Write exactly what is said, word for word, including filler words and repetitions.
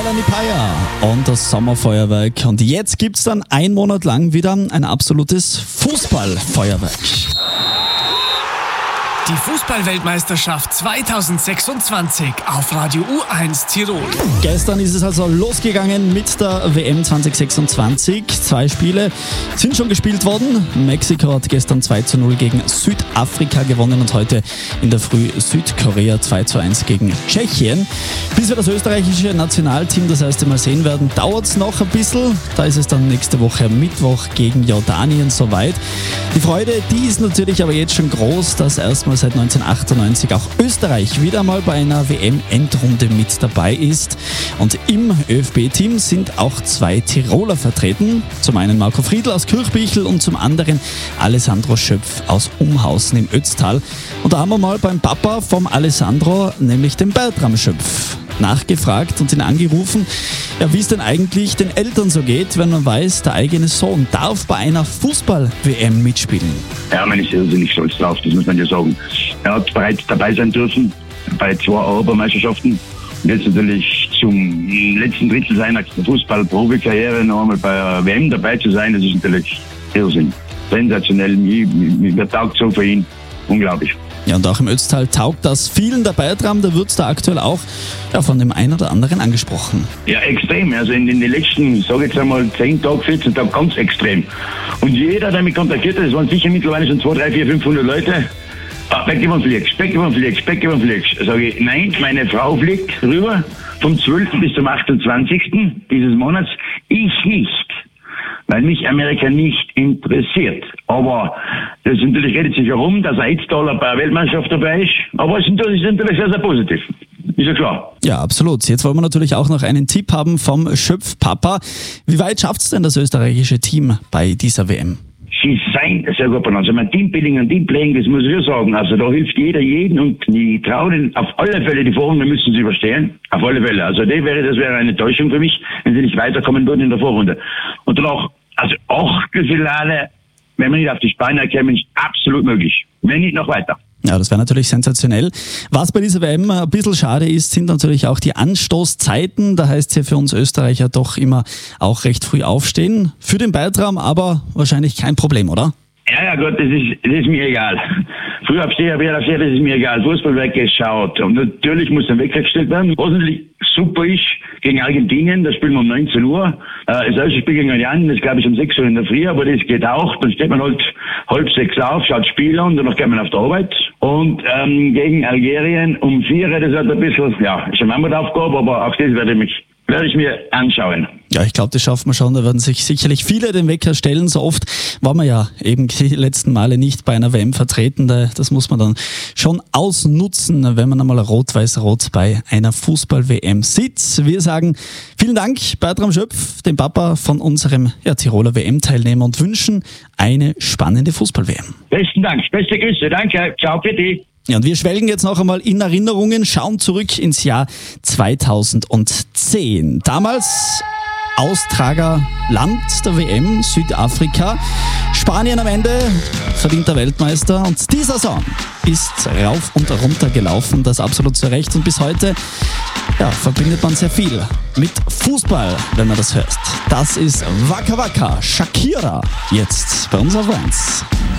Shakira Nipaya und das Sommerfeuerwerk. Und jetzt gibt's dann einen Monat lang wieder ein absolutes Fußballfeuerwerk. Die Fußball-Weltmeisterschaft zweitausendsechsundzwanzig auf Radio U eins Tirol. Gestern ist es also losgegangen mit der W M zwanzig sechsundzwanzig. Zwei Spiele sind schon gespielt worden. Mexiko hat gestern zwei zu null gegen Südafrika gewonnen und heute in der Früh Südkorea zwei zu eins gegen Tschechien. Bis wir das österreichische Nationalteam das erste Mal sehen werden, dauert es noch ein bisschen. Da ist es dann nächste Woche Mittwoch gegen Jordanien soweit. Die Freude, die ist natürlich aber jetzt schon groß, dass erstmal seit neunzehnhundertachtundneunzig auch Österreich wieder mal bei einer W M-Endrunde mit dabei ist. Und im ÖFB-Team sind auch zwei Tiroler vertreten. Zum einen Marco Friedl aus Kirchbichl und zum anderen Alessandro Schöpf aus Umhausen im Ötztal. Und da haben wir mal beim Papa vom Alessandro, nämlich dem Bertram Schöpf, nachgefragt und ihn angerufen, ja, wie es denn eigentlich den Eltern so geht, wenn man weiß, der eigene Sohn darf bei einer Fußball-W M mitspielen. Ja, man ist irrsinnig stolz drauf, das muss man ja sagen. Er hat bereits dabei sein dürfen bei zwei Europameisterschaften und jetzt natürlich zum letzten Drittel seiner Fußball-Profikarriere noch einmal bei der W M dabei zu sein, das ist natürlich Irrsinn. Sensationell, mir, mir taugt so für ihn, unglaublich. Ja, und auch im Ötztal taugt das vielen. Der Bertram, der wird da aktuell auch ja, von dem einen oder anderen angesprochen. Ja, extrem. Also in, in den letzten, ich sage jetzt einmal, zehn Tagen, vierzehn Tagen ganz extrem. Und jeder, der mich kontaktiert hat, es waren sicher mittlerweile schon zwei, drei, vier, fünfhundert Leute, ah, Beckemann fliegst, Beckemann fliegst, Beckemann fliegst. Sage ich, nein, meine Frau fliegt rüber vom zwölften bis zum achtundzwanzigsten dieses Monats. Ich nicht. Weil mich Amerika nicht interessiert. Aber das natürlich redet sich herum, dass er jetzt da bei der Weltmeisterschaft dabei ist. Aber es ist natürlich sehr, sehr positiv. Ist ja klar. Ja, absolut. Jetzt wollen wir natürlich auch noch einen Tipp haben vom Schöpf-Papa. Wie weit schafft es denn das österreichische Team bei dieser W M? Sie sind sehr gut benannt. Also mein Teambuilding und Teamplaying, das muss ich schon sagen. Also da hilft jeder jeden und ich traue denen auf alle Fälle, die Vorrunde müssen sie überstehen. Auf alle Fälle. Also das wäre, das wäre eine Täuschung für mich, wenn sie nicht weiterkommen würden in der Vorrunde. Und danach, also Achtelfinale, wenn man nicht auf die Spanier käme, ist absolut möglich. Wenn nicht noch weiter. Ja, das wäre natürlich sensationell. Was bei dieser W M ein bisschen schade ist, sind natürlich auch die Anstoßzeiten. Da heißt es ja für uns Österreicher doch immer auch recht früh aufstehen. Für den Bertram aber wahrscheinlich kein Problem, oder? Ja, ja Gott, das ist, das ist mir egal. Früher aufsteher, wer aufsteher, das ist mir egal. Fußball weggeschaut. Und natürlich muss dann weggestellt werden. Was natürlich super ist, gegen Argentinien, da spielen wir um neunzehn Uhr. Äh, das erste Spiel gegen Allianz, das glaube ich um sechs Uhr in der Früh, aber das geht auch. Dann steht man halt halb sechs auf, schaut Spiel an, danach geht man auf die Arbeit. Und ähm, gegen Algerien um vier, das hat ein bisschen, ja, ist eine Mammutaufgabe, aber auch das werde ich mich werde ich mir anschauen. Ja, ich glaube, das schaffen wir schon. Da werden sich sicherlich viele den Wecker stellen. So oft waren wir ja eben die letzten Male nicht bei einer W M vertreten. Das muss man dann schon ausnutzen, wenn man einmal rot-weiß-rot bei einer Fußball-W M sitzt. Wir sagen vielen Dank, Bertram Schöpf, dem Papa von unserem ja, Tiroler W M-Teilnehmer, und wünschen eine spannende Fußball-W M. Besten Dank, beste Grüße, danke, ciao, bitte. Ja, und wir schwelgen jetzt noch einmal in Erinnerungen, schauen zurück ins Jahr zweitausendzehn. Damals Austragerland der W M, Südafrika. Spanien am Ende verdienter Weltmeister. Und dieser Song ist rauf und runter gelaufen, das absolut zu Recht. Und bis heute ja, verbindet man sehr viel mit Fußball, wenn man das hört. Das ist Waka Waka, Shakira, jetzt bei uns auf eins.